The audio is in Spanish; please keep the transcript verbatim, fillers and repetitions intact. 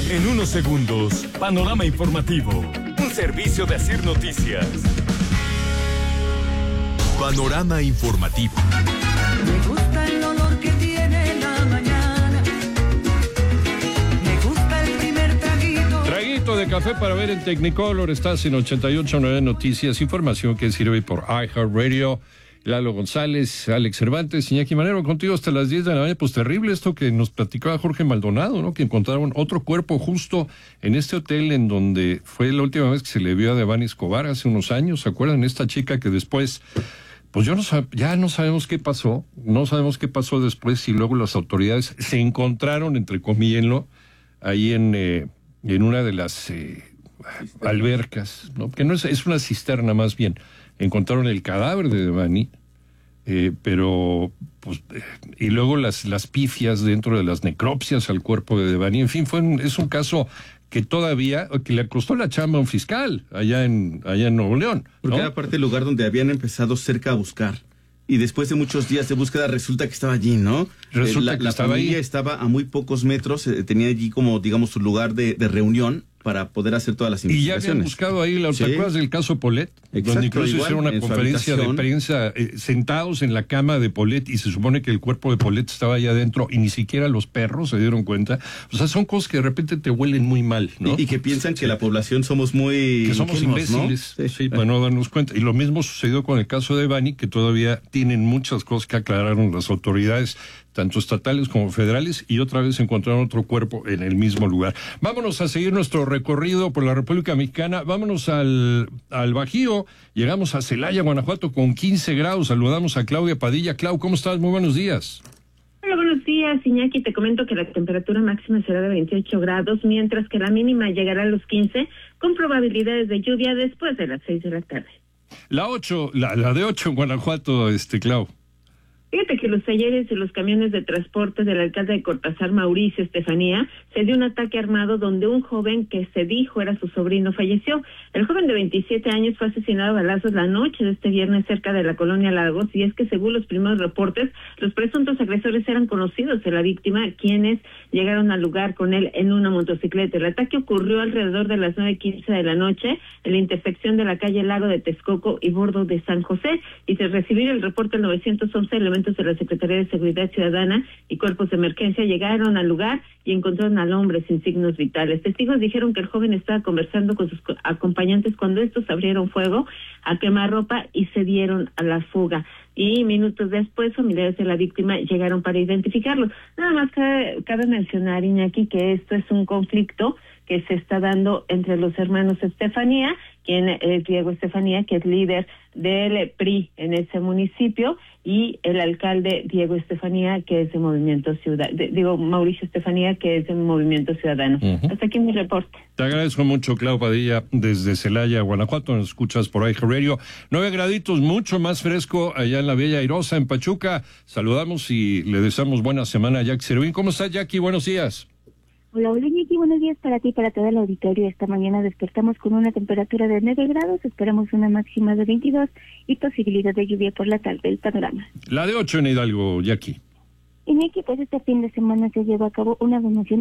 En unos segundos, Panorama Informativo, un servicio de Asir Noticias. Panorama Informativo. Me gusta el olor que tiene la mañana. Me gusta el primer traguito. Traguito de café para ver en Technicolor. Estás en ochenta y ocho punto nueve Noticias. Información que sirve por iHeartRadio. Lalo González, Alex Cervantes, Iñaki Manero, contigo hasta las diez de la mañana. Pues terrible esto que nos platicaba Jorge Maldonado, ¿no? Que encontraron otro cuerpo justo en este hotel en donde fue la última vez que se le vio a Devani Escobar hace unos años. ¿Se acuerdan? Esta chica que después, pues yo no sab- ya no sabemos qué pasó, no sabemos qué pasó después y luego las autoridades se encontraron, entre comillas, ahí en, eh, en una de las eh, albercas, ¿no? Que no es, es una cisterna más bien. Encontraron el cadáver de Devani, eh, pero pues eh, y luego las las pifias dentro de las necropsias al cuerpo de Devani. En fin, fue un, es un caso que todavía que le costó la chamba a un fiscal allá en allá en Nuevo León, ¿no? Porque era parte del lugar donde habían empezado cerca a buscar. Y después de muchos días de búsqueda resulta que estaba allí, ¿no? Resulta eh, la, que la estaba familia ahí. estaba a muy pocos metros, eh, tenía allí como, digamos, su lugar de, de reunión para poder hacer todas las Y ya investigaciones. habían buscado ahí, ¿te Sí. acuerdas del caso Polet? Exacto, donde incluso igual, hicieron una en su conferencia de habitación. prensa eh, sentados en la cama de Polet y se supone que el cuerpo de Polet estaba allá adentro y ni siquiera los perros se dieron cuenta. O sea, son cosas que de repente te huelen muy mal, ¿no? Y, y que piensan que la población somos muy Que somos ingenuos, ¿no? imbéciles, sí, Sí. para no darnos cuenta. Y lo mismo sucedió con el caso de Devani, que todavía tienen muchas cosas que aclararon las autoridades, tanto estatales como federales, y otra vez encontraron otro cuerpo en el mismo lugar. Vámonos a seguir nuestro recorrido por la República Mexicana. Vámonos al, al Bajío. Llegamos a Celaya, Guanajuato, con quince grados. Saludamos a Claudia Padilla. Clau, ¿cómo estás? Muy buenos días. Hola, buenos días, Iñaki. Te comento que la temperatura máxima será de veintiocho grados, mientras que la mínima llegará a los quince, con probabilidades de lluvia después de las seis de la tarde. La ocho, la, la de ocho en Guanajuato, este, Clau. Fíjate que los talleres y los camiones de transporte del alcalde de Cortázar, Mauricio Estefanía, se dio un ataque armado donde un joven que se dijo era su sobrino falleció. El joven de veintisiete años fue asesinado a balazos la noche de este viernes cerca de la colonia Lagos, y es que según los primeros reportes, los presuntos agresores eran conocidos de la víctima, quienes llegaron al lugar con él en una motocicleta. El ataque ocurrió alrededor de las nueve quince de la noche en la intersección de la calle Lago de Texcoco y Bordo de San José, y tras recibir el reporte del nueve once, elementos de la Secretaría de Seguridad Ciudadana y cuerpos de emergencia llegaron al lugar y encontraron al hombre sin signos vitales. Testigos dijeron que el joven estaba conversando con sus acompañantes cuando estos abrieron fuego a quemarropa y se dieron a la fuga. Y minutos después, familiares de la víctima llegaron para identificarlo. Nada más cabe, cabe mencionar, Iñaki, que esto es un conflicto que se está dando entre los hermanos Estefanía, quien es Diego Estefanía, que es líder del P R I en ese municipio, y el alcalde Diego Estefanía, que es de Movimiento Ciudadano, digo, Mauricio Estefanía, que es de Movimiento Ciudadano. Uh-huh. Hasta aquí mi reporte. Te agradezco mucho, Clau Padilla, desde Celaya, Guanajuato. Nos escuchas por iHeartRadio. Nueve graditos, mucho más fresco allá en la Bella Airosa, en Pachuca. Saludamos y le deseamos buena semana a Jackie Servín. ¿Cómo está, Jackie? Buenos días. Hola, hola, Iñaki, buenos días para ti y para todo el auditorio. Esta mañana despertamos con una temperatura de nueve grados, esperamos una máxima de veintidós y posibilidad de lluvia por la tarde. El panorama. La de ocho en Hidalgo, Jackie. Iñaki, pues este fin de semana se lleva a cabo una donación